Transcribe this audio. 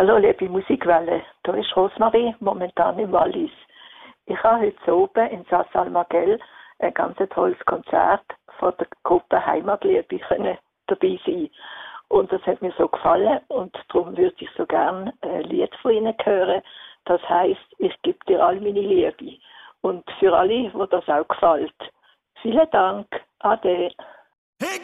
Hallo liebe Musikwelle, hier ist Rosmarie, momentan im Wallis. Ich habe heute oben in Sass-Almagell ein ganz tolles Konzert von der Gruppe Heimatliebe dabei sein. Und das hat mir so gefallen und darum würde ich so gerne ein Lied von Ihnen hören. Das heisst, ich gebe dir all meine Liebe. Und für alle, wo das auch gefällt. Vielen Dank. Ade.